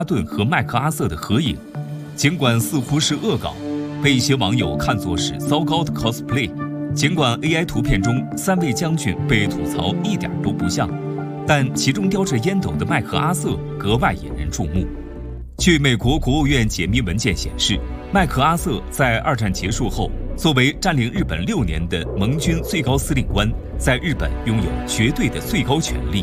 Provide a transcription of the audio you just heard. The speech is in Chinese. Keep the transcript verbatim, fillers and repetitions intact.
顿和麦克阿瑟的合影，尽管似乎是恶搞，被一些网友看作是糟糕的 cosplay。尽管 A I 图片中三位将军被吐槽一点都不像，但其中叼着烟斗的麦克阿瑟格外引人注目。据美国国务院解密文件显示，麦克阿瑟在二战结束后，作为占领日本六年的盟军最高司令官，在日本拥有绝对的最高权力。